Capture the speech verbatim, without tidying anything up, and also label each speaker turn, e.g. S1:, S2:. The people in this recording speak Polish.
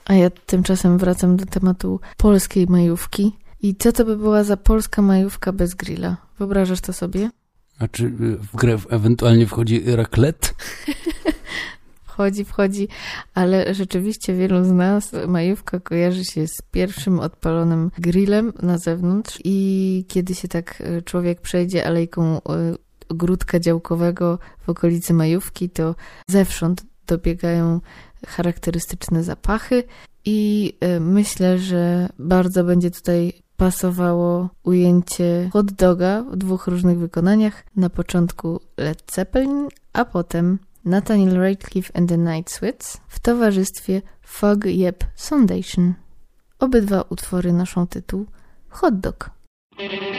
S1: A ja tymczasem wracam do tematu polskiej majówki. I co to by była za polska majówka bez grilla? Wyobrażasz to sobie?
S2: A czy w grę ewentualnie wchodzi raclette?
S1: Wchodzi, wchodzi, ale rzeczywiście wielu z nas majówka kojarzy się z pierwszym odpalonym grillem na zewnątrz i kiedy się tak człowiek przejdzie alejką ogródka działkowego w okolicy majówki, to zewsząd dobiegają charakterystyczne zapachy i myślę, że bardzo będzie tutaj pasowało ujęcie hot doga w dwóch różnych wykonaniach. Na początku Led Zeppelin, a potem Nathaniel Rateliff and the Night Sweats w towarzystwie Fog Yep Foundation. Obydwa utwory noszą tytuł Hot Dog.